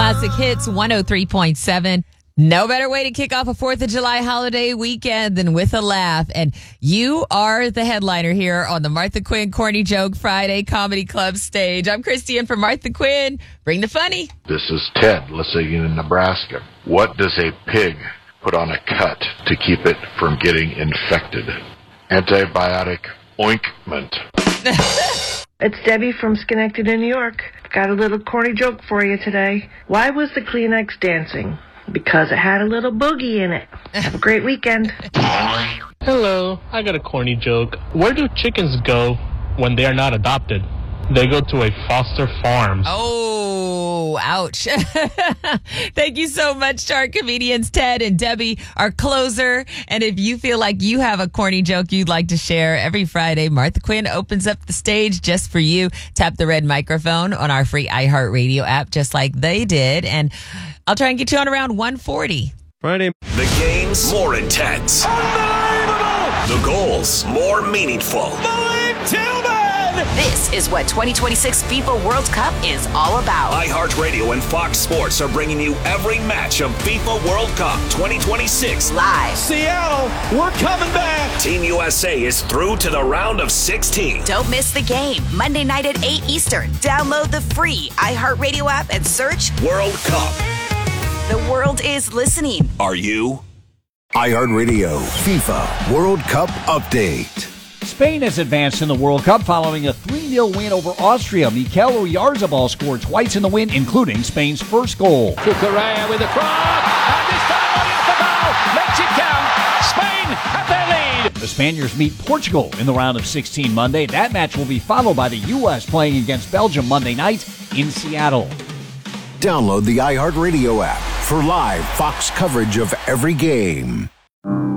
Classic Hits 103.7. No better way to kick off a 4th of July holiday weekend than with a laugh. And you are the headliner here on the Martha Quinn Corny Joke Friday Comedy Club stage. I'm Christy, and for Martha Quinn, bring the funny. This is Ted, listening in Nebraska. What does a pig put on a cut to keep it from getting infected? Antibiotic ointment. It's Debbie from Schenectady, New York. Got a little corny joke for you today. Why was the Kleenex dancing? Because it had a little boogie in it. Have a great weekend. Hello, I got a corny joke. Where do chickens go when they are not adopted? They go to a foster farm. Oh, ouch. Thank you so much to our comedians, Ted and Debbie, our closer. And if you feel like you have a corny joke you'd like to share, every Friday, Martha Quinn opens up the stage just for you. Tap the red microphone on our free iHeartRadio app, just like they did. And I'll try and get you on around 1:40. Friday. The game's more intense. Unbelievable! The goals more meaningful. Malik Tillman! This is what 2026 FIFA World Cup is all about. iHeartRadio and Fox Sports are bringing you every match of FIFA World Cup 2026 live. Seattle, we're coming back. Team USA is through to the round of 16. Don't miss the game. Monday night at 8 Eastern. Download the free iHeartRadio app and search World Cup. The world is listening. Are you? iHeartRadio FIFA World Cup Update. Spain has advanced in the World Cup following a 3-0 win over Austria. Mikel Oyarzabal scored twice in the win, including Spain's first goal. Cucurella with the cross, and this time Oyarzabal makes it count. Spain have their lead. The Spaniards meet Portugal in the round of 16 Monday. That match will be followed by the U.S. playing against Belgium Monday night in Seattle. Download the iHeartRadio app for live Fox coverage of every game.